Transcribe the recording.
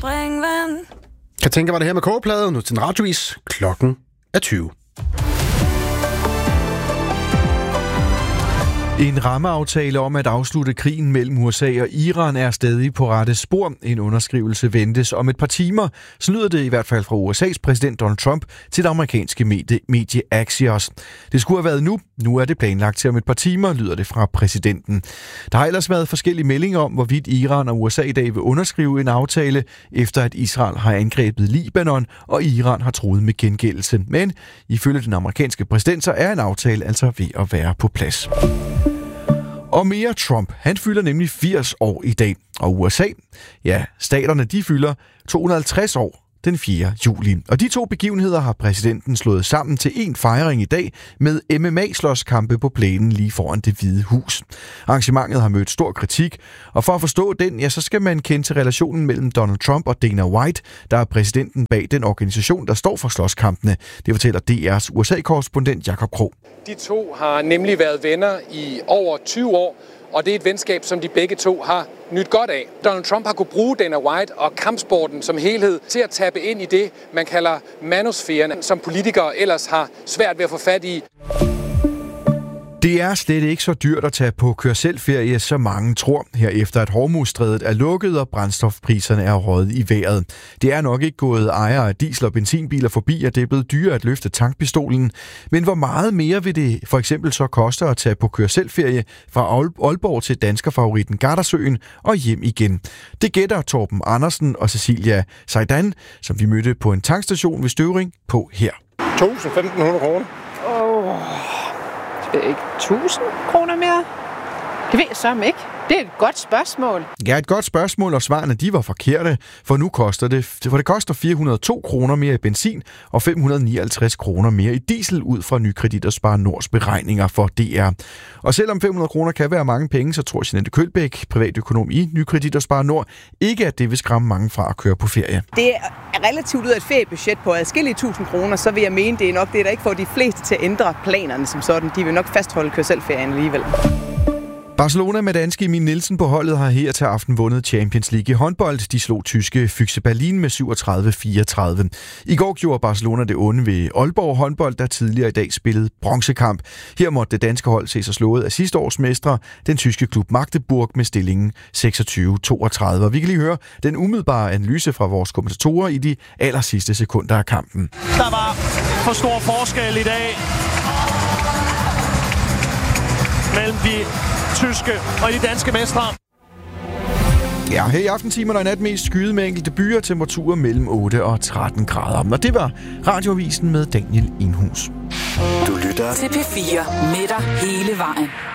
springvand. Jeg tænker, var det her med kogepladen nu til en radiovis. Klokken er 20. En rammeaftale om at afslutte krigen mellem USA og Iran er stadig på rette spor. En underskrivelse ventes om et par timer, så lyder det i hvert fald fra USA's præsident Donald Trump til det amerikanske medie Axios. Det skulle have været nu. Nu er det planlagt til om et par timer, lyder det fra præsidenten. Der har ellers været forskellige meldinger om, hvorvidt Iran og USA i dag vil underskrive en aftale, efter at Israel har angrebet Libanon, og Iran har truet med gengældelse. Men ifølge den amerikanske præsident, så er en aftale altså ved at være på plads. Og mere Trump. Han fylder nemlig 80 år i dag. Og USA, ja, staterne, de fylder 250 år den 4. juli. Og de to begivenheder har præsidenten slået sammen til en fejring i dag med MMA-slåskampe på plænen lige foran Det Hvide Hus. Arrangementet har mødt stor kritik, og for at forstå den, ja, så skal man kende til relationen mellem Donald Trump og Dana White, der er præsidenten bag den organisation, der står for slåskampene. Det fortæller DR's USA-korrespondent Jakob Krog. De to har nemlig været venner i over 20 år, og det er et venskab, som de begge to har nyt godt af. Donald Trump har kunne bruge Dana White og kampsporten som helhed til at tappe ind i det, man kalder manosfæren, som politikere ellers har svært ved at få fat i. Det er slet ikke så dyrt at tage på kør-selv-ferie, som mange tror, her efter at Hormuzstrædet er lukket og brændstofpriserne er røget i vejret. Det er nok ikke gået ejere af diesel- og benzinbiler forbi, at det er blevet dyrere at løfte tankpistolen. Men hvor meget mere vil det for eksempel så koste at tage på kør-selv-ferie fra Aalborg til danskerfavoritten Gardasøen og hjem igen? Det gætter Torben Andersen og Cecilia Seidan, som vi mødte på en tankstation ved Støvring, på her. 1.500 kroner. Ikke 1.000 kroner mere? Det ved jeg så ikke. Det er et godt spørgsmål. Ja, et godt spørgsmål, og svarene de var forkerte, for nu koster det koster 402 kroner mere i benzin og 559 kroner mere i diesel ud fra Nykredit og Spar Nords beregninger for DR. Og selvom 500 kroner kan være mange penge, så tror Jeanette Kølbæk, privatøkonom i Nykredit og Spar Nord, ikke at det vil skræmme mange fra at køre på ferie. Det er relativt ud af et feriebudget på adskillige 1.000 kroner, så vil jeg mene, det er nok det, der ikke får de fleste til at ændre planerne som sådan. De vil nok fastholde kør-selv-ferien alligevel. Barcelona med danske Emil Nielsen på holdet har her til aften vundet Champions League i håndbold. De slog tyske Füchse Berlin med 37-34. I går gjorde Barcelona det onde ved Aalborg håndbold, der tidligere i dag spillede bronzekamp. Her måtte det danske hold se sig slået af sidste års mestre, den tyske klub Magdeburg, med stillingen 26-32. Vi kan lige høre den umiddelbare analyse fra vores kommentatorer i de allersidste sekunder af kampen. Der var for stor forskel i dag mellem de tyske og de danske mestre. Ja, her i aftentimer og nat mest skyet med enkelte byer, temperaturer mellem 8 og 13 grader. Og det var Radioavisen med Daniel Inhus. Du lytter til P4 med dig hele vejen.